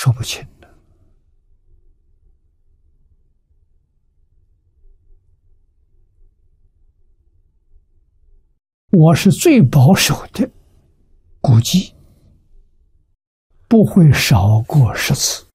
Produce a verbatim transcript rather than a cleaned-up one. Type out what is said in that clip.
说不清的。我是最保守的估计，不会少过十次。